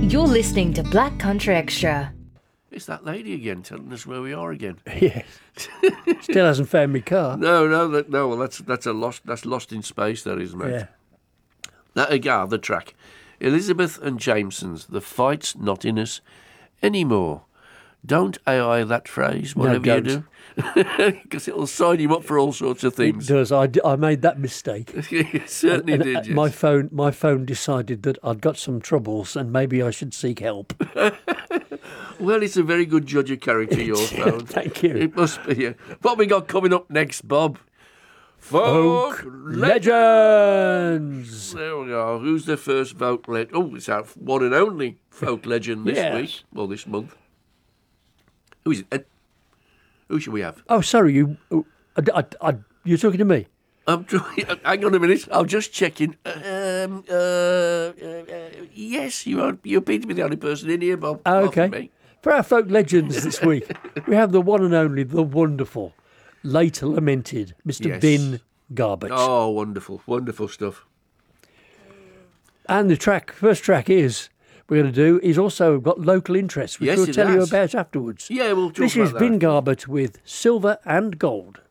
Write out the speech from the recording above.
You're listening to Black Country Extra. It's that lady again telling us where we are again. Yes. Still hasn't found me car. No. Well, that's lost in space. That is, mate. Yeah. That again, the track. Elizabeth and Jameson's "The Fight's Not in Us Anymore." Don't AI that phrase, whatever you do, because it'll sign you up for all sorts of It things. does. I made that mistake. You certainly And, did. Yes. My phone decided that I'd got some troubles and maybe I should seek help. Well, it's a very good judge of character, your phone. Thank you. It must be. Yeah. What we got coming up next, Bob? Folk Legends. There we are. Who's the first folk legend? Oh, it's our one and only folk legend this Yes. week. Well, this month. Who is it? Ed? Who should we have? Oh, sorry, you're talking to me. Hang on a minute. I'm just checking. Yes, you appear to be the only person in here, Bob. Oh, apart from okay. me. For our folk legends this week, we have the one and only, the wonderful, late lamented Mr. Yes. Bin Garbett. Oh, wonderful, wonderful stuff. And the first track we're going to do, he's also got local interest, which Yes, we'll it tell you has. about afterwards. Yeah, we'll talk This about is that. Bin Garbett with Silver and Gold.